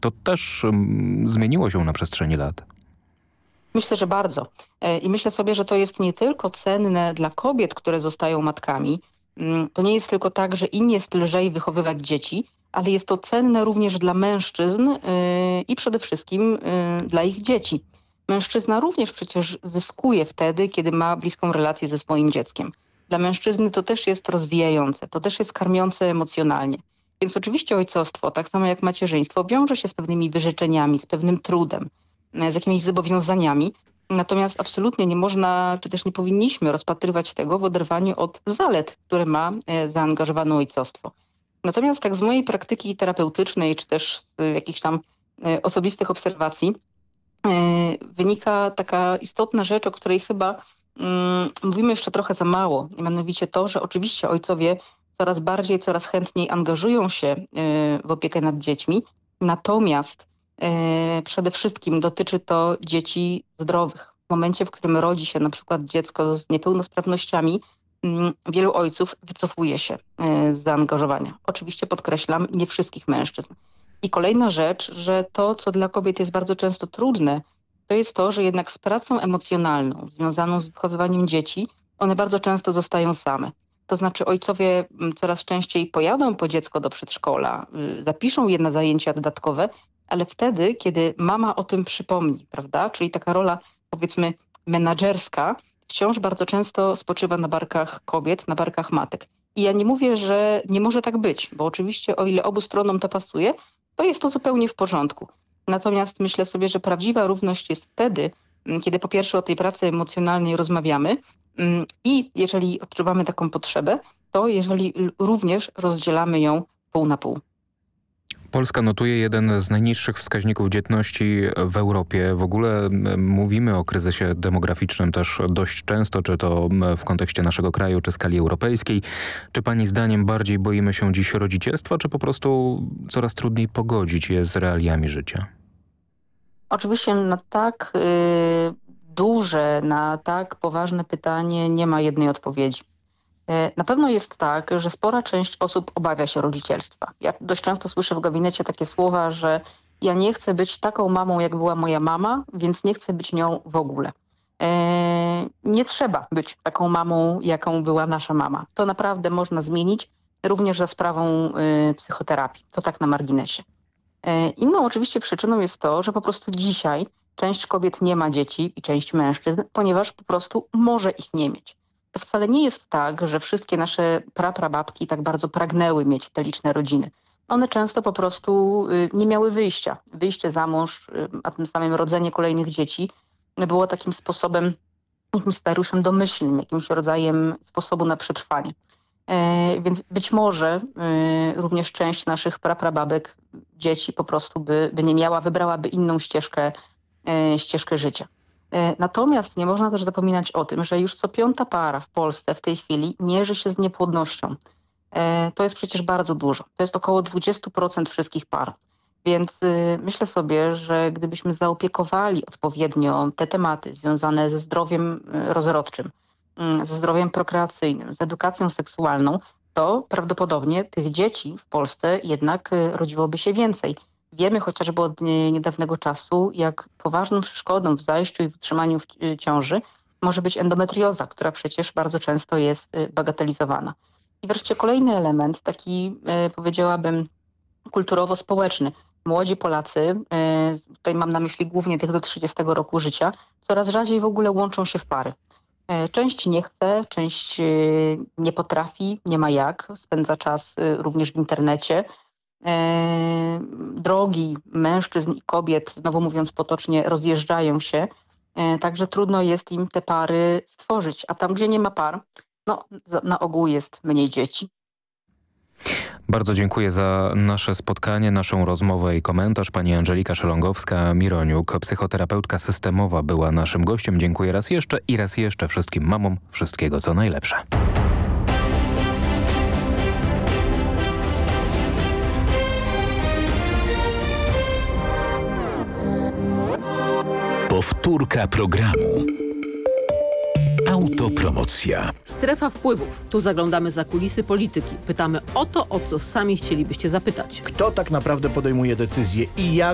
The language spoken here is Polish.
To też zmieniło się na przestrzeni lat. Myślę, że bardzo. I myślę sobie, że to jest nie tylko cenne dla kobiet, które zostają matkami. To nie jest tylko tak, że im jest lżej wychowywać dzieci, ale jest to cenne również dla mężczyzn i przede wszystkim dla ich dzieci. Mężczyzna również przecież zyskuje wtedy, kiedy ma bliską relację ze swoim dzieckiem. Dla mężczyzny to też jest rozwijające, to też jest karmiące emocjonalnie. Więc oczywiście ojcostwo, tak samo jak macierzyństwo, wiąże się z pewnymi wyrzeczeniami, z pewnym trudem, z jakimiś zobowiązaniami. Natomiast absolutnie nie można, czy też nie powinniśmy rozpatrywać tego w oderwaniu od zalet, które ma zaangażowane ojcostwo. Natomiast tak z mojej praktyki terapeutycznej, czy też z jakichś tam osobistych obserwacji, wynika taka istotna rzecz, o której chyba mówimy jeszcze trochę za mało. Mianowicie to, że oczywiście ojcowie coraz bardziej, coraz chętniej angażują się w opiekę nad dziećmi. Natomiast przede wszystkim dotyczy to dzieci zdrowych. W momencie, w którym rodzi się na przykład dziecko z niepełnosprawnościami, wielu ojców wycofuje się z zaangażowania. Oczywiście podkreślam, nie wszystkich mężczyzn. I kolejna rzecz, że to, co dla kobiet jest bardzo często trudne, to jest to, że jednak z pracą emocjonalną związaną z wychowywaniem dzieci, one bardzo często zostają same. To znaczy ojcowie coraz częściej pojadą po dziecko do przedszkola, zapiszą je na zajęcia dodatkowe, ale wtedy, kiedy mama o tym przypomni, prawda? Czyli taka rola, powiedzmy, menadżerska, wciąż bardzo często spoczywa na barkach kobiet, na barkach matek. I ja nie mówię, że nie może tak być, bo oczywiście o ile obu stronom to pasuje, to jest to zupełnie w porządku. Natomiast myślę sobie, że prawdziwa równość jest wtedy, kiedy po pierwsze o tej pracy emocjonalnej rozmawiamy i jeżeli odczuwamy taką potrzebę, to jeżeli również rozdzielamy ją pół na pół. Polska notuje jeden z najniższych wskaźników dzietności w Europie. W ogóle mówimy o kryzysie demograficznym też dość często, czy to w kontekście naszego kraju, czy skali europejskiej. Czy pani zdaniem bardziej boimy się dziś rodzicielstwa, czy po prostu coraz trudniej pogodzić je z realiami życia? Oczywiście na tak duże, na tak poważne pytanie nie ma jednej odpowiedzi. Na pewno jest tak, że spora część osób obawia się rodzicielstwa. Ja dość często słyszę w gabinecie takie słowa, że ja nie chcę być taką mamą, jak była moja mama, więc nie chcę być nią w ogóle. Nie trzeba być taką mamą, jaką była nasza mama. To naprawdę można zmienić, również za sprawą psychoterapii. To tak na marginesie. Inną oczywiście przyczyną jest to, że po prostu dzisiaj część kobiet nie ma dzieci i część mężczyzn, ponieważ po prostu może ich nie mieć. To wcale nie jest tak, że wszystkie nasze praprababki tak bardzo pragnęły mieć te liczne rodziny. One często po prostu nie miały wyjścia. Wyjście za mąż, a tym samym rodzenie kolejnych dzieci było takim sposobem, jakimś staruszem domyślnym, jakimś rodzajem sposobu na przetrwanie. Więc być może również część naszych praprababek, dzieci po prostu by nie miała, wybrałaby inną ścieżkę życia. Natomiast nie można też zapominać o tym, że już co 5. para w Polsce w tej chwili mierzy się z niepłodnością. To jest przecież bardzo dużo. To jest około 20% wszystkich par. Więc myślę sobie, że gdybyśmy zaopiekowali odpowiednio te tematy związane ze zdrowiem rozrodczym, ze zdrowiem prokreacyjnym, z edukacją seksualną, to prawdopodobnie tych dzieci w Polsce jednak rodziłoby się więcej. Wiemy chociażby od niedawnego czasu, jak poważną przeszkodą w zajściu i w utrzymaniu ciąży może być endometrioza, która przecież bardzo często jest bagatelizowana. I wreszcie kolejny element, taki powiedziałabym kulturowo-społeczny. Młodzi Polacy, tutaj mam na myśli głównie tych do 30 roku życia, coraz rzadziej w ogóle łączą się w pary. Część nie chce, część nie potrafi, nie ma jak, spędza czas również w internecie. Drogi mężczyzn i kobiet, znowu mówiąc potocznie, rozjeżdżają się, także trudno jest im te pary stworzyć. A tam, gdzie nie ma par, no na ogół jest mniej dzieci. Bardzo dziękuję za nasze spotkanie, naszą rozmowę i komentarz. Pani Andżelika Szelongowska-Mironiuk, psychoterapeutka systemowa, była naszym gościem. Dziękuję raz jeszcze i raz jeszcze wszystkim mamom wszystkiego co najlepsze. Powtórka programu. Autopromocja. Strefa wpływów. Tu zaglądamy za kulisy polityki. Pytamy o to, o co sami chcielibyście zapytać. Kto tak naprawdę podejmuje decyzje i jak